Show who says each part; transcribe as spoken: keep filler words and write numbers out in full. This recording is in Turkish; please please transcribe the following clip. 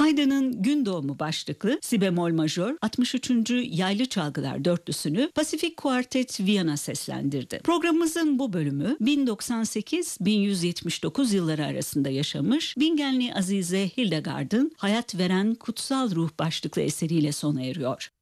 Speaker 1: Haydn'ın Gün Doğumu başlıklı si bemol majör altmış üçüncü Yaylı Çalgılar Dörtlüsünü Pasifik Kuartet Viyana seslendirdi. Programımızın bu bölümü bin doksan sekiz bin yüz yetmiş dokuz yılları arasında yaşamış Bingenli Azize Hildegard'ın Hayat Veren Kutsal Ruh başlıklı eseriyle sona eriyor.